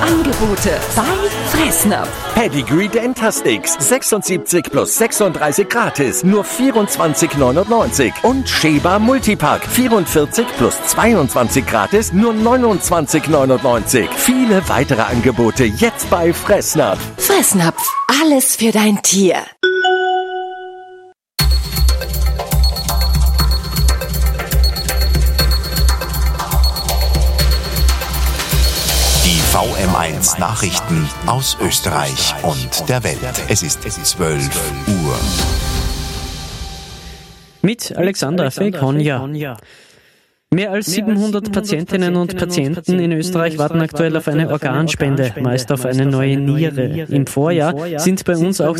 Angebote bei Fressnapf. Pedigree Dentastix 76 plus 36 gratis, nur 24,99. Und Sheba Multipack 44 plus 22 gratis, nur 29,99. Viele weitere Angebote jetzt bei Fressnapf. Fressnapf, alles für dein Tier. VM1 Nachrichten aus Österreich und der Welt. Es ist 12 Uhr. Mit Alexander Fekonja. Mehr als 700 Patientinnen und Patienten in Österreich warten aktuell auf eine Organspende, meist auf eine neue Niere. Im Vorjahr sind bei uns auch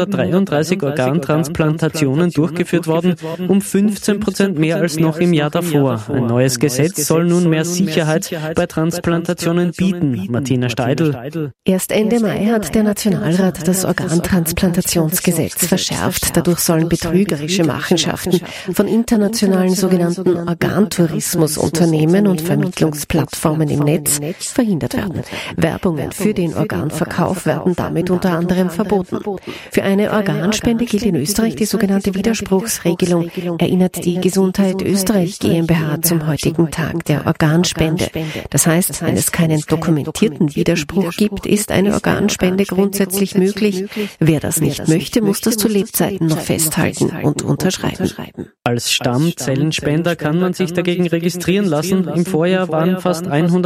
733 Organtransplantationen durchgeführt worden, um 15% mehr als noch im Jahr davor. Ein neues Gesetz soll nun mehr Sicherheit bei Transplantationen bieten. Martina Steidl. Erst Ende Mai hat der Nationalrat das Organtransplantationsgesetz verschärft. Dadurch sollen betrügerische Machenschaften von internationalen sogenannten Organtourismusunternehmen und Vermittlungsplattformen im Netz verhindert werden. Werbungen für den Organverkauf werden damit unter anderem verboten. Für eine Organspende gilt in Österreich die sogenannte Widerspruchsregelung, erinnert die Gesundheit Österreich GmbH zum heutigen Tag der Organspende. Das heißt, wenn es keinen dokumentierten Widerspruch gibt, ist eine Organspende grundsätzlich möglich. Wer das nicht möchte, muss das zu Lebzeiten noch festhalten und unterschreiben. Als Stammzellenspender kann man sich dagegen registrieren lassen. Im Vorjahr waren fast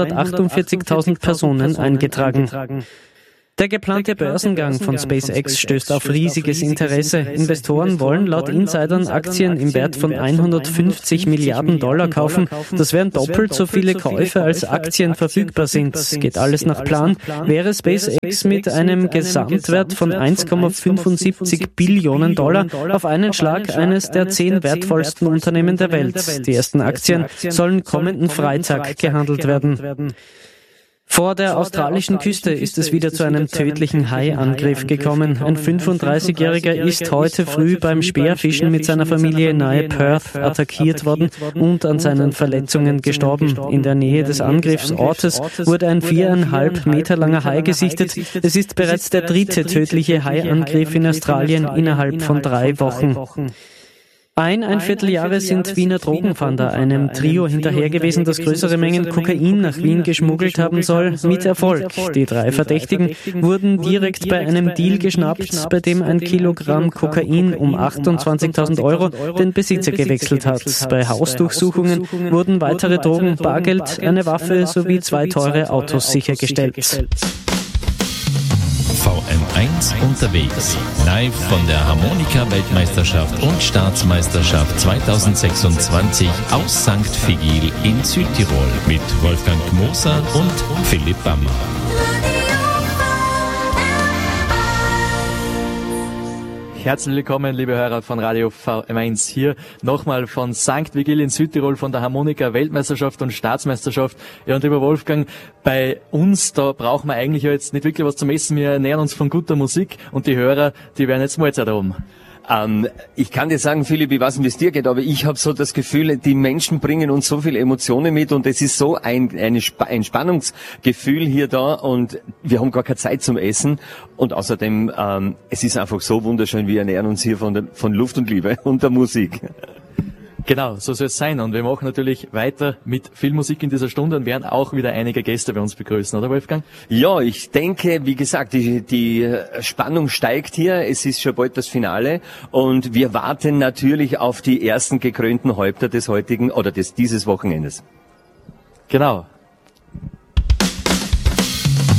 148.000 Personen eingetragen. Der geplante Börsengang von SpaceX stößt auf riesiges Interesse. Investoren wollen laut Insidern Aktien im Wert von 150 Milliarden $150 kaufen. Das wären doppelt so viele Käufe, als Aktien verfügbar sind. Geht alles nach Plan, wäre SpaceX mit einem Gesamtwert von 1,75 Billionen $ auf einen Schlag eines der 10 wertvollsten Unternehmen der Welt. Die ersten Aktien sollen kommenden Freitag gehandelt werden. Vor der australischen Küste ist es wieder zu einem tödlichen Haiangriff gekommen. Ein 35-Jähriger ist heute früh beim Speerfischen mit seiner Familie nahe Perth attackiert worden und an seinen Verletzungen gestorben. In der Nähe des Angriffsortes wurde ein 4,5 Meter langer Hai gesichtet. Es ist bereits der 3. tödliche Haiangriff in Australien innerhalb von 3 Wochen. Ein Vierteljahre sind Wiener Drogenfahnder einem Trio hinterher gewesen, das größere Mengen Kokain nach Wien geschmuggelt haben soll, mit Erfolg. Die 3 Verdächtigen wurden direkt bei einem Deal geschnappt, bei dem 1 Kilogramm Kokain um 28.000 € den Besitzer gewechselt hat. Bei Hausdurchsuchungen wurden weitere Drogen, Bargeld, eine Waffe sowie 2 teure Autos sichergestellt. VM1 unterwegs. Live von der Harmonika-Weltmeisterschaft und Staatsmeisterschaft 2026 aus St. Vigil in Südtirol mit Wolfgang Moser und Philipp Bammer. Herzlich willkommen, liebe Hörer von Radio VM1, hier nochmal von St. Vigil in Südtirol, von der Harmonika-Weltmeisterschaft und Staatsmeisterschaft. Ja, und lieber Wolfgang, bei uns, da brauchen wir eigentlich ja jetzt nicht wirklich was zum Essen, wir ernähren uns von guter Musik und die Hörer, die werden jetzt Mahlzeit haben. Ich kann dir sagen, Philipp, ich weiß nicht, wie es dir geht, aber ich habe so das Gefühl, die Menschen bringen uns so viele Emotionen mit und es ist so ein Spannungsgefühl hier da und wir haben gar keine Zeit zum Essen und außerdem, es ist einfach so wunderschön, wir ernähren uns hier von Luft und Liebe und der Musik. Genau, so soll es sein. Und wir machen natürlich weiter mit viel Musik in dieser Stunde und werden auch wieder einige Gäste bei uns begrüßen, oder Wolfgang? Ja, ich denke, wie gesagt, die Spannung steigt hier. Es ist schon bald das Finale und wir warten natürlich auf die ersten gekrönten Häupter des heutigen oder dieses Wochenendes. Genau.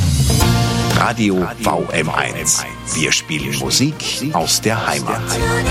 Radio VM1. Wir spielen Musik aus der Heimat.